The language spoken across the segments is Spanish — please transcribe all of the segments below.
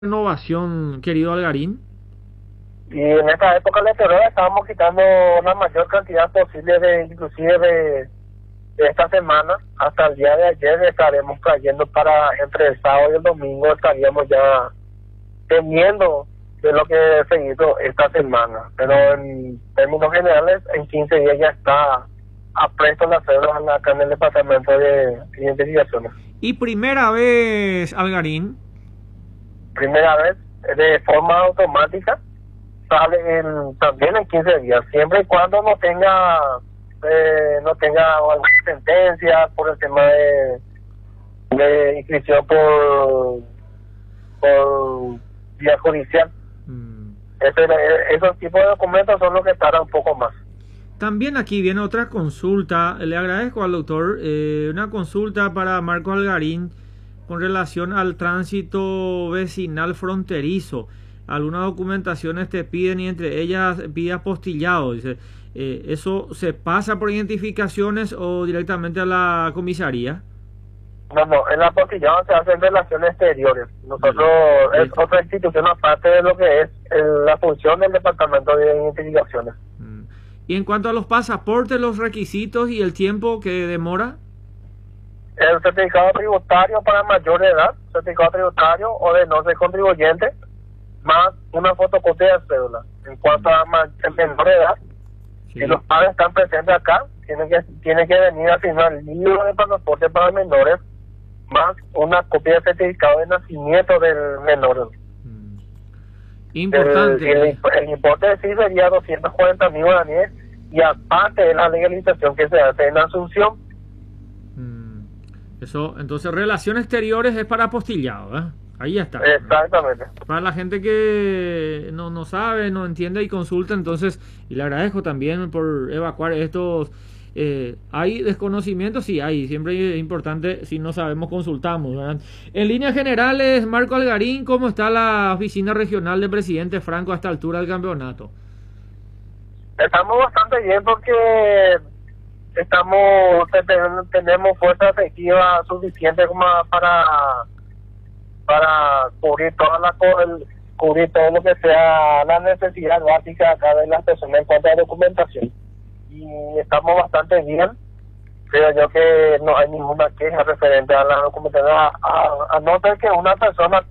Renovación, querido Algarín? Y en esta época electoral estábamos quitando la mayor cantidad posible inclusive de esta semana. Hasta el día de ayer estaremos trayendo entre el sábado y el domingo estaríamos ya teniendo de lo que se hizo esta semana. Pero en términos generales, en 15 días ya está a presto la cédula acá en el departamento de identificaciones. ¿Y primera vez, Algarín? Primera vez, de forma automática, sale también en 15 días, siempre y cuando no tenga alguna sentencia por el tema de inscripción por vía judicial. Esos tipos de documentos son los que tardan un poco más. También aquí viene otra consulta. Le agradezco al doctor. Una consulta para Marco Algarín con relación al tránsito vecinal fronterizo. Algunas documentaciones te piden y entre ellas pide apostillado. Dice, ¿eso se pasa por identificaciones o directamente a la comisaría? No, el apostillado se hace en relaciones exteriores. Nosotros es otra institución aparte de lo que es la función del departamento de identificaciones. Y en cuanto a los pasaportes, los requisitos y el tiempo que demora. El certificado tributario para mayor de edad, certificado tributario o de no ser contribuyente, más una fotocopia de cédula. En cuanto a menor de edad, sí, si los padres están presentes acá, tienen que venir a firmar el libro de pasaporte para menores, más una copia de certificado de nacimiento del menor. Importante. El importe sí sería 240.000 guaraníes y aparte de la legalización que se hace en Asunción. Eso, entonces, relaciones exteriores es para apostillado, ¿eh? Ahí ya está. Exactamente. Para la gente que no sabe, no entiende y consulta, entonces, y le agradezco también por evacuar estos. ¿Hay desconocimiento? Sí, hay. Siempre es importante, si no sabemos, consultamos, ¿verdad? En líneas generales, Marco Algarín, ¿cómo está la oficina regional de Presidente Franco a esta altura del campeonato? Estamos bastante bien porque tenemos fuerza efectiva suficiente como para cubrir cubrir todo lo que sea la necesidad básica acá de las personas en cuanto a documentación. Y estamos bastante bien. Creo yo que no hay ninguna queja referente a la documentación, a no ser que una persona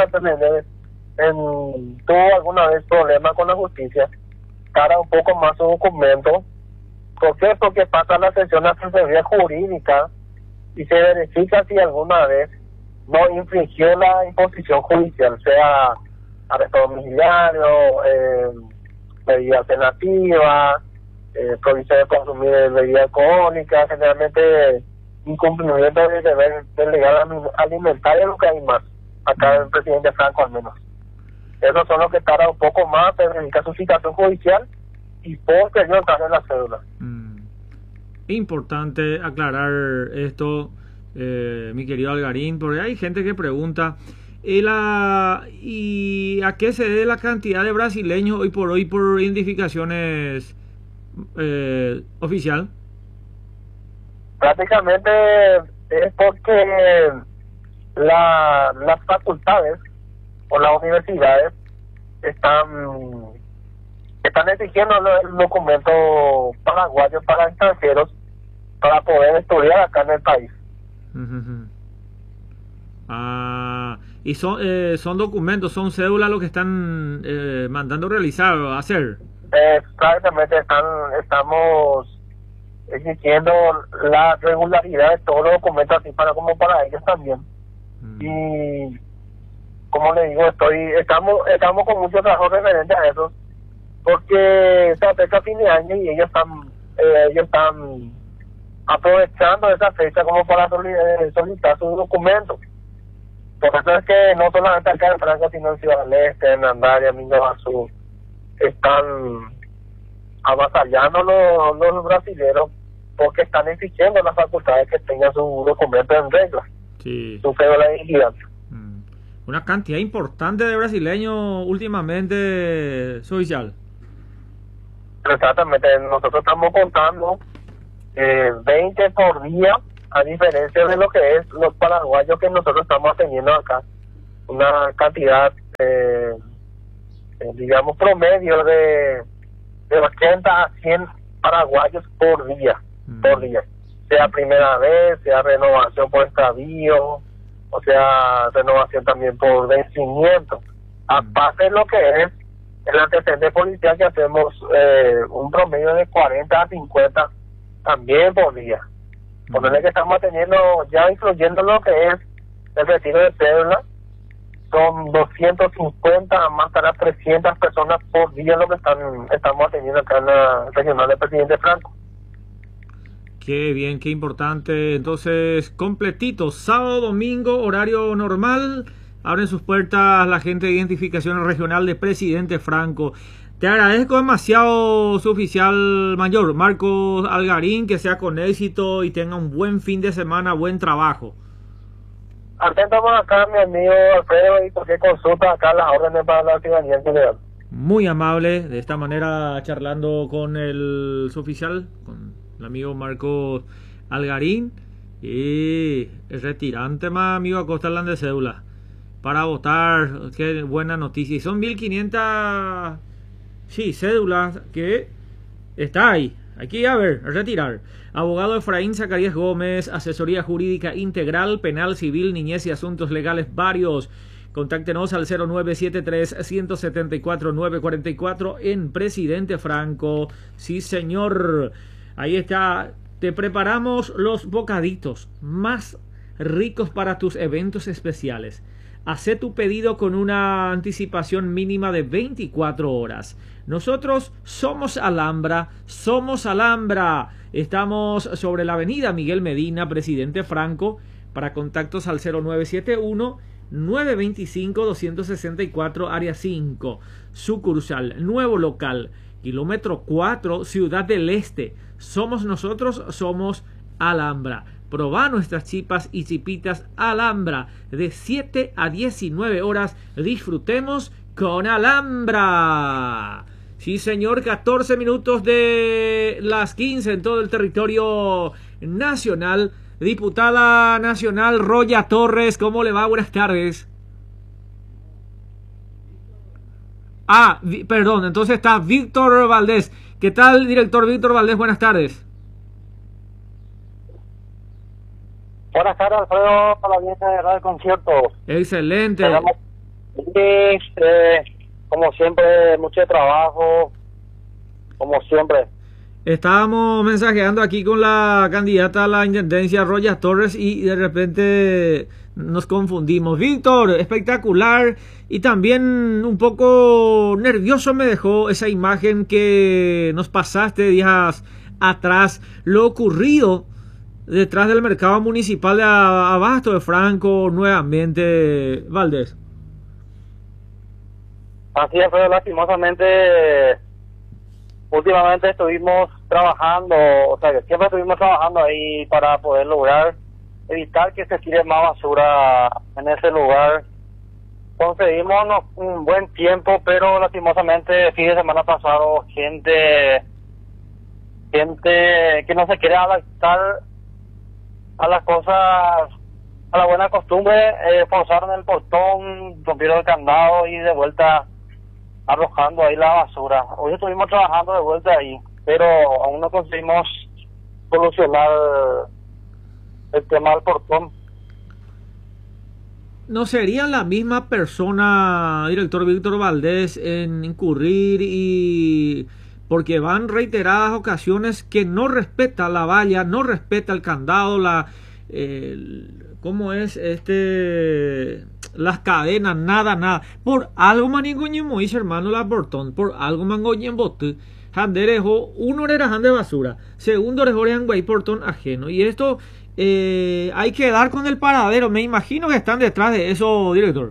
tuvo alguna vez problema con la justicia, cara un poco más su documento. ¿Por qué? Porque pasa la sesión de asesoría jurídica y se verifica si alguna vez no infringió la imposición judicial, sea arresto domiciliario, medidas alternativas, prohibición de consumir bebida alcohólica, generalmente incumplimiento del deber del legal alimentario, lo que hay más acá el presidente Franco al menos. Esos son los que tardan un poco más en verificar su situación judicial y posterior darle la cédula. Importante aclarar esto, mi querido Algarín, porque hay gente que pregunta ¿y a qué se debe la cantidad de brasileños hoy por identificaciones oficial? Prácticamente es porque las facultades o las universidades están exigiendo el documento paraguayo para extranjeros para poder estudiar acá en el país. Y son documentos, son cédulas lo que están mandando realizar o hacer. Exactamente, estamos exigiendo la regularidad de todos los documentos así como para ellos también. Y como le digo, estamos con mucho trabajo referente a eso, porque se acerca fin de año y ellos están aprovechando esa fecha como para solicitar sus documentos. Por eso es que no solamente acá en Franca, sino en Ciudad del Este, en Andaria, Mingabazu, están avasallando los brasileños porque están exigiendo las facultades que tengan su documento en regla, sí, su cédula de vigilancia. Una cantidad importante de brasileños últimamente, oficial. Exactamente, nosotros estamos contando 20 por día, a diferencia de lo que es los paraguayos que nosotros estamos teniendo acá. Una cantidad eh, digamos, promedio de 80 a 100 paraguayos por día, sea primera vez, sea renovación por extravío, o sea renovación también por vencimiento. Aparte de lo que es el antecedente policial, que hacemos un promedio de 40 a 50 también por día. Ponerle que estamos teniendo, ya incluyendo lo que es el retiro de cédula, son 250 más tarde 300 personas por día lo que estamos atendiendo acá en la regional del Presidente Franco. Qué bien, qué importante. Entonces, completito, sábado, domingo, horario normal, abren sus puertas la gente de identificación regional de Presidente Franco. Te agradezco demasiado, su oficial mayor, Marcos Algarín, que sea con éxito y tenga un buen fin de semana, buen trabajo. Atento por acá, mi amigo Alfredo, y cualquier consulta acá, las órdenes para la ciudadanía en general. Muy amable, de esta manera charlando con el suboficial, con el amigo Marcos Algarín, y el retirante más amigo Acosta Land de cédula para votar. Qué buena noticia. Y son 1500 cédulas que está ahí. Aquí, a ver, retirar. Abogado Efraín Zacarías Gómez, asesoría jurídica integral, penal, civil, niñez y asuntos legales varios. Contáctenos al 0973-174-944 en Presidente Franco. Sí, señor. Ahí está. Te preparamos los bocaditos más ricos para tus eventos especiales. Hacé tu pedido con una anticipación mínima de 24 horas. Nosotros somos Alhambra, Estamos sobre la avenida Miguel Medina, Presidente Franco. Para contactos al 0971-925-264, área 5. Sucursal, nuevo local, kilómetro 4, Ciudad del Este. Somos nosotros, somos Alhambra. Probá nuestras chipas y chipitas Alhambra de 7 a 19 horas. Disfrutemos con Alhambra. Sí, señor, 14 minutos de las 15 en todo el territorio nacional. Diputada nacional Roya Torres, ¿cómo le va? Buenas tardes. Perdón, entonces está Víctor Valdés. ¿Qué tal, director Víctor Valdés? Buenas tardes. Buenas tardes, Alfredo, para la audiencia de Radio Concierto. Excelente. Como siempre, mucho trabajo, como siempre. Estábamos mensajeando aquí con la candidata a la intendencia, Roya Torres, y de repente nos confundimos. Víctor, espectacular, y también un poco nervioso me dejó esa imagen que nos pasaste días atrás, lo ocurrido detrás del mercado municipal de Abasto de Franco, nuevamente, Valdés. Así es, pero lastimosamente, últimamente estuvimos trabajando, o sea, que siempre estuvimos trabajando ahí para poder lograr evitar que se tire más basura en ese lugar. Conseguimos un buen tiempo, pero lastimosamente el fin de semana pasado gente que no se quiere adaptar a las cosas, a la buena costumbre, forzaron el portón, rompieron el candado y de vuelta arrojando ahí la basura. Hoy estuvimos trabajando de vuelta ahí, pero aún no conseguimos solucionar el tema del portón. ¿No sería la misma persona, director Víctor Valdés, en incurrir y porque van reiteradas ocasiones que no respeta la valla, no respeta el candado, ¿cómo es las cadenas, nada? Por algo manigoñemo dice hermano la portón, por algo mangoñen bote, handerejo, uno orejan de basura, segundo orejan güey portón ajeno, y esto hay que dar con el paradero. Me imagino que están detrás de eso, director.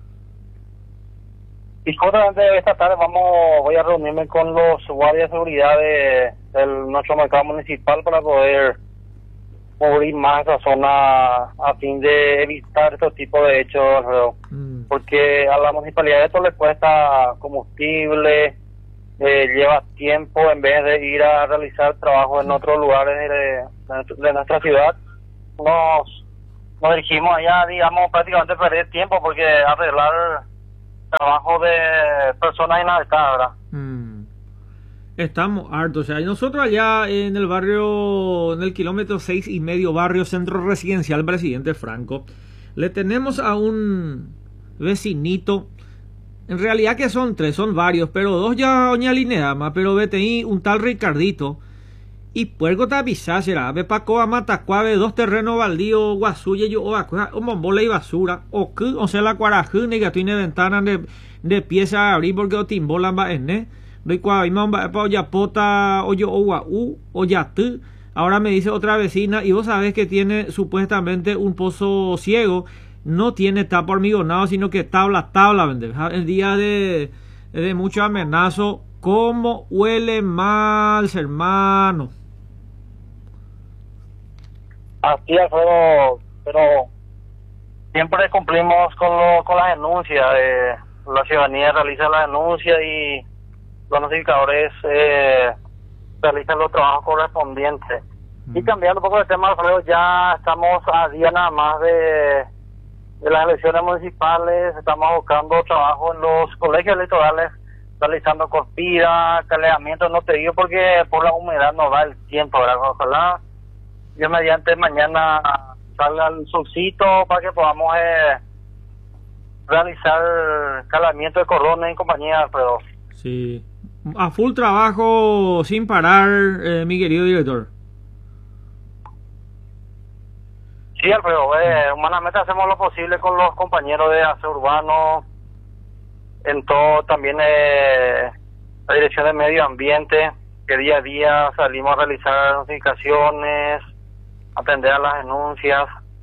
Y justamente esta tarde voy a reunirme con los guardias de seguridad de nuestro mercado municipal para poder cubrir más esa zona a fin de evitar estos tipos de hechos, porque a la municipalidad esto le cuesta combustible, lleva tiempo en vez de ir a realizar trabajo en otros lugares de nuestra ciudad. Nos dirigimos allá, digamos, prácticamente perder tiempo, porque arreglar trabajo de personas inadaptadas, ¿verdad? Estamos hartos. O sea, nosotros allá en el barrio, en el kilómetro 6,5, barrio Centro Residencial Presidente Franco, le tenemos a un vecinito. En realidad que son tres, son varios, pero dos ya doña Lineama, pero BTI, un tal Ricardito. Y puerco tapizá será, ve paco a matacuave, dos terrenos baldíos, guasuye, yo, o mombola y basura, o sea, la cuarajú, ni que tiene ventanas de pieza a abrir porque o timbola va en, Oyapota, Oyatú. Ahora me dice otra vecina, y vos sabés que tiene supuestamente un pozo ciego, no tiene tapa hormigonado, sino que tabla, ¿vendés? El día de mucho amenazo, ¿cómo huele mal, hermano? Así, Alfredo, pero siempre cumplimos con la denuncia. La ciudadanía realiza la denuncia y los notificadores realizan los trabajos correspondientes. Y cambiando un poco de tema, Alfredo, ya estamos a día nada más de las elecciones municipales. Estamos buscando trabajo en los colegios electorales, realizando corpida, caleamiento. No te digo porque por la humedad no da el tiempo, ¿verdad? Ojalá yo mediante mañana salga el solcito para que podamos realizar calamiento de cordones y compañía, Alfredo. Sí, a full trabajo sin parar, mi querido director. Sí, Alfredo, humanamente hacemos lo posible con los compañeros de aseo urbano, en todo, también la dirección de medio ambiente, que día a día salimos a realizar notificaciones, atender a las denuncias.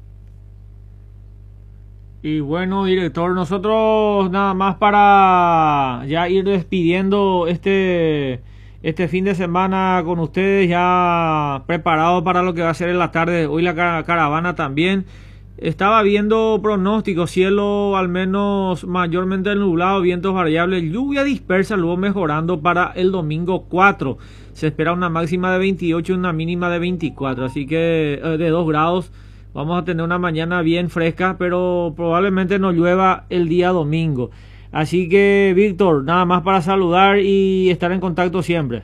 Y bueno, director, nosotros nada más para ya ir despidiendo este fin de semana con ustedes, ya preparado para lo que va a ser en la tarde. Hoy la caravana también. Estaba viendo pronósticos, cielo al menos mayormente nublado, vientos variables, lluvia dispersa, luego mejorando para el domingo 4. Se espera una máxima de 28 y una mínima de 24, así que de 2 grados. Vamos a tener una mañana bien fresca, pero probablemente no llueva el día domingo. Así que, Víctor, nada más para saludar y estar en contacto siempre.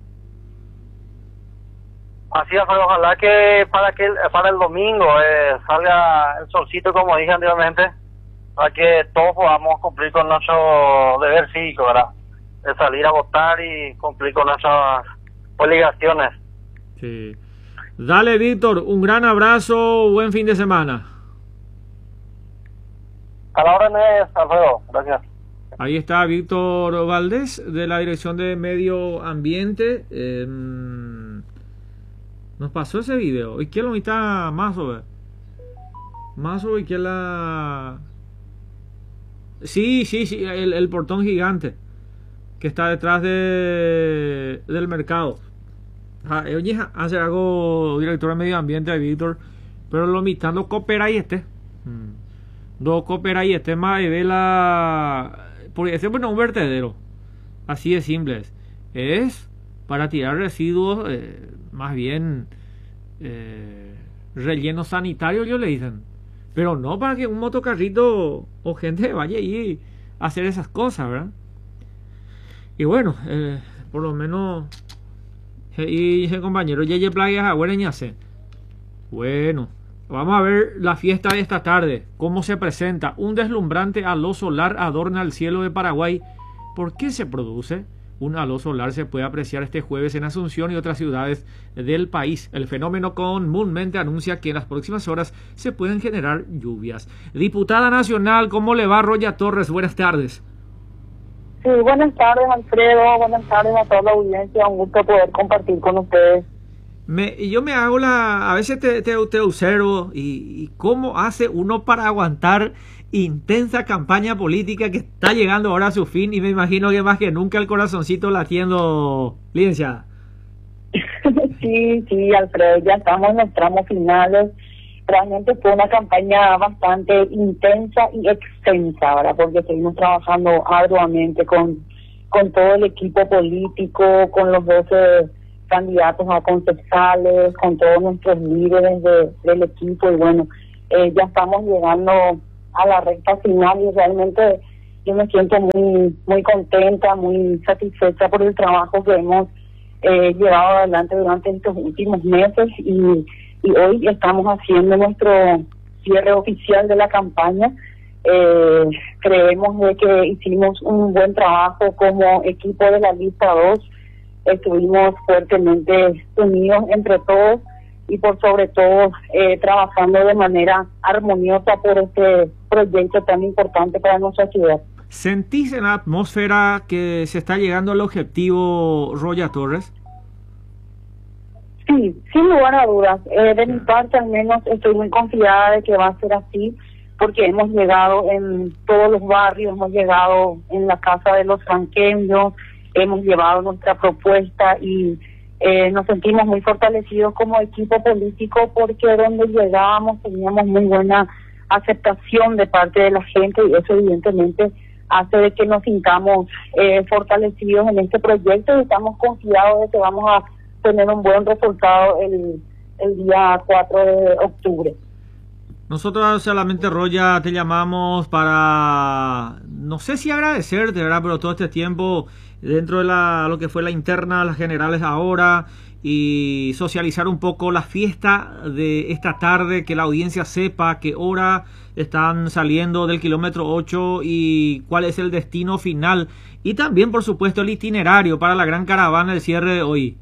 Así es, ojalá que para el domingo salga el solcito, como dije anteriormente, para que todos podamos cumplir con nuestro deber cívico, ¿verdad? De salir a votar y cumplir con nuestras obligaciones. Sí. Dale, Víctor, un gran abrazo, buen fin de semana. A la orden es, Alfredo, gracias. Ahí está Víctor Valdés, de la Dirección de Medio Ambiente. Nos pasó ese video. ¿Y quién lo está más sobre? Más sobre que la... Sí, el portón gigante que está detrás del mercado. Oye, hace algo director de medio ambiente de Víctor, pero lo mitad no coopera y no coopera y más de vela, porque ese bueno un vertedero, así de simple es para tirar residuos, más bien relleno sanitario, yo le dicen, pero no para que un motocarrito o gente vaya ahí a hacer esas cosas, ¿verdad? Y bueno, por lo menos. Y el compañero Yeye Playas Agüereñase. Bueno, vamos a ver la fiesta de esta tarde. Cómo se presenta. Un deslumbrante halo solar adorna el cielo de Paraguay. ¿Por qué se produce? Un halo solar se puede apreciar este jueves en Asunción y otras ciudades del país. El fenómeno comúnmente anuncia que en las próximas horas se pueden generar lluvias. Diputada nacional, ¿cómo le va, Roya Torres? Buenas tardes. Sí, buenas tardes, Alfredo, buenas tardes a toda la audiencia, un gusto poder compartir con ustedes. Yo me hago a veces te observo y cómo hace uno para aguantar intensa campaña política que está llegando ahora a su fin, y me imagino que más que nunca el corazoncito latiendo, licenciada. Sí, Alfredo, ya estamos en los tramos finales. Realmente fue una campaña bastante intensa y extensa, ¿verdad? Porque seguimos trabajando arduamente con todo el equipo político, con los 12 candidatos a concejales, con todos nuestros líderes del equipo, y bueno, ya estamos llegando a la recta final y realmente yo me siento muy contenta, muy satisfecha por el trabajo que hemos llevado adelante durante estos últimos meses y hoy estamos haciendo nuestro cierre oficial de la campaña. Creemos de que hicimos un buen trabajo como equipo de la lista 2, estuvimos fuertemente unidos entre todos y por sobre todo trabajando de manera armoniosa por este proyecto tan importante para nuestra ciudad. ¿Sentís en la atmósfera que se está llegando al objetivo, Roya Torres? Sí, sin lugar a dudas. De mi parte al menos estoy muy confiada de que va a ser así, porque hemos llegado en todos los barrios, hemos llegado en la casa de los franqueños, hemos llevado nuestra propuesta y nos sentimos muy fortalecidos como equipo político porque donde llegábamos teníamos muy buena aceptación de parte de la gente y eso evidentemente hace de que nos sintamos fortalecidos en este proyecto y estamos confiados de que vamos a tener un buen resultado el día 4 de octubre. Nosotros solamente, Roya, te llamamos para, no sé si agradecerte, ¿verdad? Pero todo este tiempo dentro de lo que fue la interna, las generales ahora, y socializar un poco la fiesta de esta tarde, que la audiencia sepa a qué hora están saliendo del kilómetro 8 y cuál es el destino final. Y también, por supuesto, el itinerario para la gran caravana del cierre de hoy.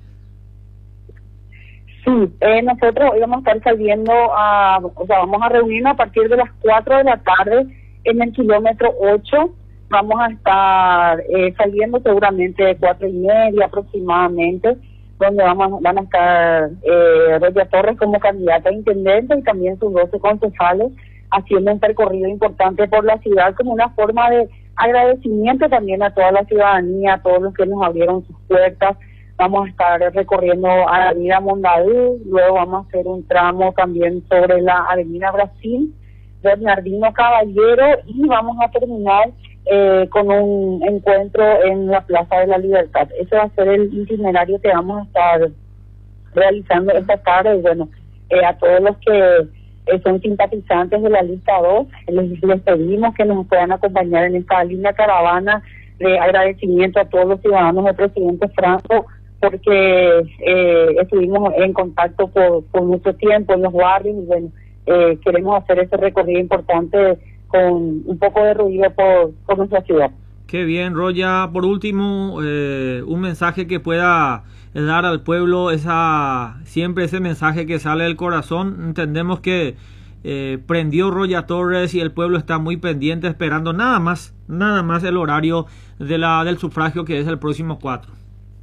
Sí, nosotros hoy vamos a estar saliendo vamos a reunirnos a partir de las 4 de la tarde en el kilómetro 8. Vamos a estar saliendo seguramente de 4:30 aproximadamente, donde van a estar Roya Torres como candidata a intendente y también sus 12 concejales haciendo un recorrido importante por la ciudad como una forma de agradecimiento también a toda la ciudadanía, a todos los que nos abrieron sus puertas. Vamos a estar recorriendo a la avenida Mondadú, luego vamos a hacer un tramo también sobre la avenida Brasil, Bernardino Caballero y vamos a terminar con un encuentro en la Plaza de la Libertad. Ese va a ser el itinerario que vamos a estar realizando esta tarde y bueno, a todos los que son simpatizantes de la lista 2, les pedimos que nos puedan acompañar en esta linda caravana de agradecimiento a todos los ciudadanos del presidente Franco, porque estuvimos en contacto por mucho tiempo en los barrios y bueno, queremos hacer ese recorrido importante con un poco de ruido por nuestra ciudad. Qué bien, Roya. Por último, un mensaje que pueda dar al pueblo, siempre ese mensaje que sale del corazón. Entendemos que prendió Roya Torres y el pueblo está muy pendiente esperando nada más el horario del sufragio, que es el próximo 4.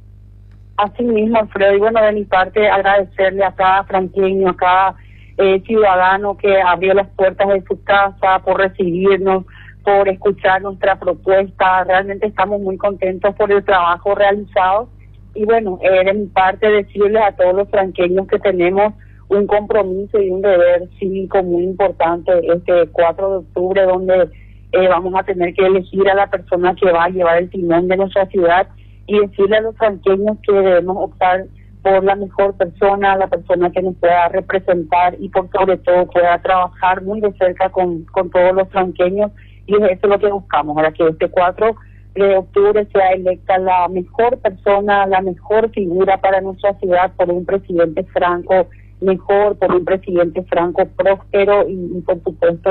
Así mismo, Alfredo, y bueno, de mi parte agradecerle a cada franqueño, a cada ciudadano que abrió las puertas de su casa por recibirnos, por escuchar nuestra propuesta. Realmente estamos muy contentos por el trabajo realizado y bueno, de mi parte decirles a todos los franqueños que tenemos un compromiso y un deber cívico muy importante este 4 de octubre, donde vamos a tener que elegir a la persona que va a llevar el timón de nuestra ciudad y decirle a los franqueños que debemos optar por la mejor persona, la persona que nos pueda representar y por sobre todo pueda trabajar muy de cerca con todos los franqueños, y eso es lo que buscamos, para que este 4 de octubre sea electa la mejor persona, la mejor figura para nuestra ciudad por un presidente Franco mejor, por un presidente Franco próspero y por supuesto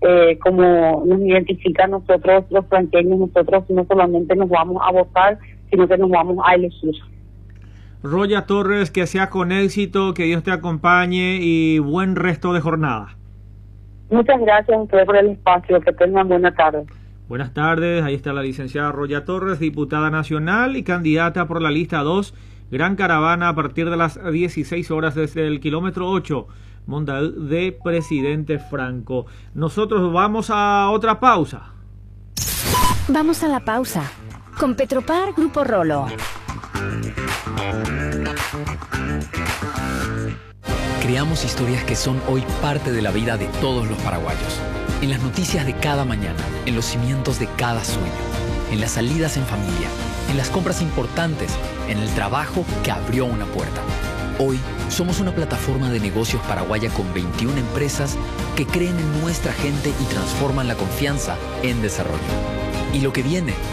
como nos identifica a nosotros los franqueños, nosotros no solamente nos vamos a votar, sino que nos vamos a elegir. Roya Torres, que sea con éxito, que Dios te acompañe y buen resto de jornada. Muchas gracias a ustedes por el espacio, que tengan buena tarde. Buenas tardes, ahí está la licenciada Roya Torres, diputada nacional y candidata por la lista 2, gran caravana a partir de las 16 horas desde el kilómetro 8, Mondadú de Presidente Franco. Nosotros vamos a otra pausa. Vamos a la pausa. Con Petropar Grupo Rolo. Creamos historias que son hoy parte de la vida de todos los paraguayos. En las noticias de cada mañana, en los cimientos de cada sueño, en las salidas en familia, en las compras importantes, en el trabajo que abrió una puerta. Hoy somos una plataforma de negocios paraguaya con 21 empresas que creen en nuestra gente y transforman la confianza en desarrollo. Y lo que viene